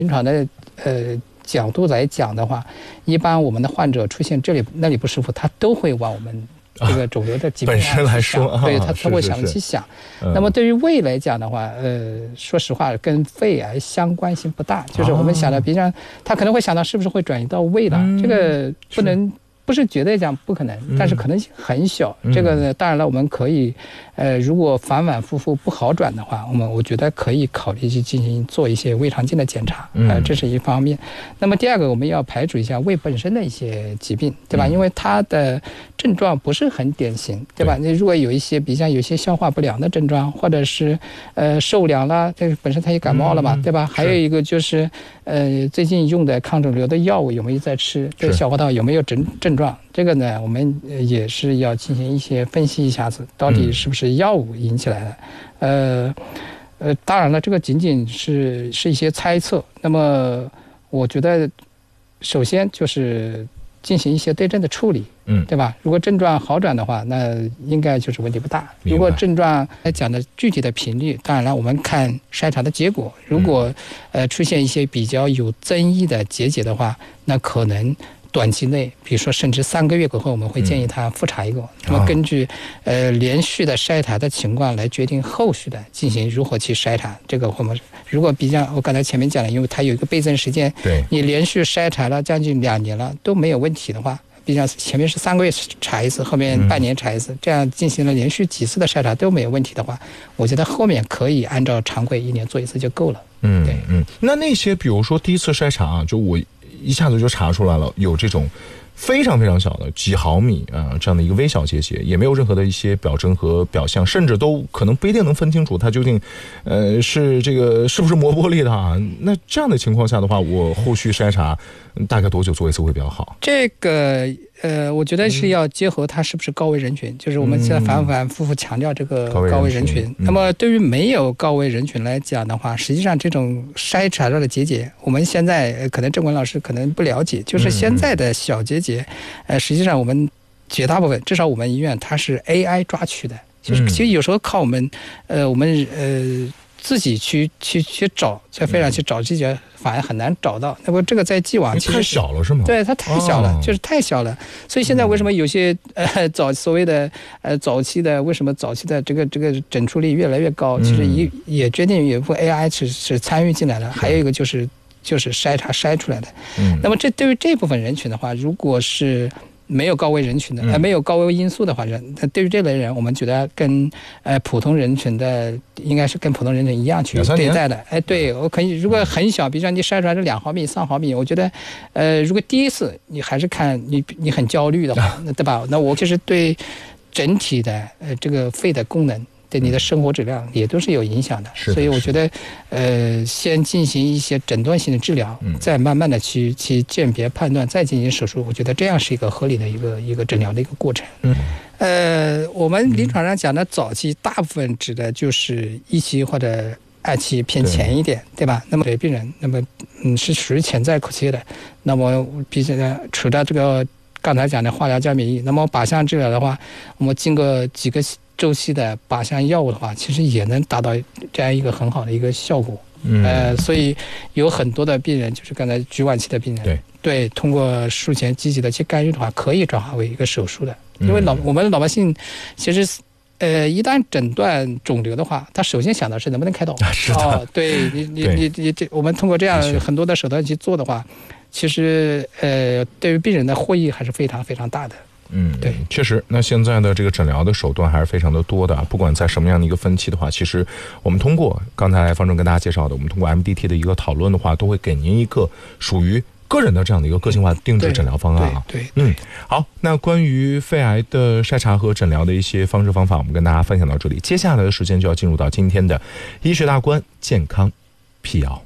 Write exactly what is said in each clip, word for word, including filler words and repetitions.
临床的呃角度来讲的话，一般我们的患者出现这里那里不舒服，他都会往我们这个肿瘤的疾病、啊、 本身来说，啊、 对他他会想去想。是是是，那么对于胃来讲的话，呃，说实话跟肺癌相关性不大，就是我们想到，比如说他可能会想到是不是会转移到胃了，嗯、这个不能。不是绝对讲不可能，但是可能性很小。嗯、这个呢，当然了，我们可以，呃，如果反反复复不好转的话，我们我觉得可以考虑去进行做一些胃肠镜的检查，呃，这是一方面。那么第二个，我们要排除一下胃本身的一些疾病，对吧？嗯、因为它的症状不是很典型，对吧？你如果有一些，比如像有些消化不良的症状，或者是呃受凉了，这个本身他也感冒了嘛，嗯、对吧？还有一个就是，呃，最近用的抗肿瘤的药物有没有在吃？对消化道有没有症症状？这个呢，我们也是要进行一些分析一下子，到底是不是药物引起来的？嗯、呃，呃，当然了，这个仅仅是是一些猜测。那么，我觉得，首先就是进行一些对症的处理，嗯，对吧？如果症状好转的话，那应该就是问题不大。如果症状来讲的具体的频率，当然了，我们看筛查的结果，如果、嗯、呃出现一些比较有争议的结节的话，那可能。短期内，比如说甚至三个月过后，我们会建议他复查一个。嗯、那么根据呃连续的筛查的情况来决定后续的进行如何去筛查。这个我们如果比较我刚才前面讲了，因为它有一个备证时间，对，你连续筛查了将近两年了都没有问题的话，比较前面是三个月查一次，后面半年查一次，嗯、这样进行了连续几次的筛查都没有问题的话，我觉得后面可以按照常规一年做一次就够了。 嗯，对，嗯，那那些比如说第一次筛查啊，就我。一下子就查出来了，有这种非常非常小的几毫米啊、呃、这样的一个微小结节，也没有任何的一些表征和表象，甚至都可能不一定能分清楚它究竟，呃，是这个是不是磨玻璃的啊？那这样的情况下的话，我后续筛查大概多久做一次会比较好？ 这个呃，我觉得是要结合它是不是高危人群，嗯、就是我们现在反反复复强调这个高危人群。人群嗯、那么对于没有高危人群来讲的话，实际上这种筛查到的结节，我们现在可能郑文老师可能不了解，就是现在的小结节，呃，实际上我们绝大部分，至少我们医院它是 A I 抓取的，就是其实有时候靠我们，呃，我们呃。自己去去去找，在肺上去找这些，反而很难找到。那么这个在既往其实太小了是吗？ 对，它太小了，哦、就是太小了。所以现在为什么有些呃早所谓的呃早期的为什么早期的这个这个诊出率越来越高？其实也、嗯、也决定有一部分 A I 是是参与进来的，还有一个就是就是筛查筛出来的。嗯，那么这对于这部分人群的话，如果是没有高危人群的，呃，没有高危因素的话，人对于这类人，我们觉得跟呃普通人群的应该是跟普通人群一样去对待的。哎，对，我可以，如果很小，比如说你筛出来是两毫米、三毫米，我觉得，呃，如果第一次你还是看你你很焦虑的话，那对吧？那我就是对整体的呃这个肺的功能。对你的生活质量也都是有影响的， 的所以我觉得，呃，先进行一些诊断性的治疗，嗯、再慢慢的去去鉴别判断，再进行手术。我觉得这样是一个合理的一个一个诊疗的一个过程。嗯，呃，我们临床上讲的早期，大部分指的就是一期或者二期偏前一点， 对, 对吧？那么对病人，那么嗯是属于潜在可期的，那么毕竟呢，除了这个刚才讲的化疗加免疫，那么靶向治疗的话，我们经过几个周期的靶向药物的话，其实也能达到这样一个很好的一个效果。嗯，呃，所以有很多的病人，就是刚才局晚期的病人，对对，通过术前积极的去干预的话，可以转化为一个手术的。因为老、嗯、我们老百姓其实。呃，一旦诊断肿瘤的话，他首先想到是能不能开刀。 是的， 哦、对你你你你这，我们通过这样很多的手段去做的话，其实呃，对于病人的获益还是非常非常大的。 嗯，对，确实。那现在的这个诊疗的手段还是非常的多的，不管在什么样的一个分期的话，其实我们通过刚才方正跟大家介绍的，我们通过 M D T 的一个讨论的话，都会给您一个属于个人的这样的一个个性化定制诊疗方案啊。 对， 对, 对嗯，好，那关于肺癌的筛查和诊疗的一些方式方法，我们跟大家分享到这里。接下来的时间就要进入到今天的医学大观健康辟谣。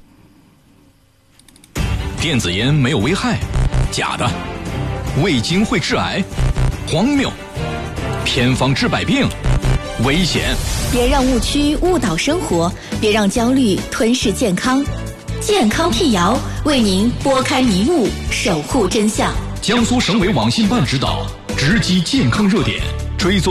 电子烟没有危害，假的；味精会致癌，荒谬；偏方治百病，危险。 别让误区误导生活，别让焦虑吞噬健康。健康辟谣为您拨开迷雾，守护真相。 江苏省委网信办指导，直击健康热点，追踪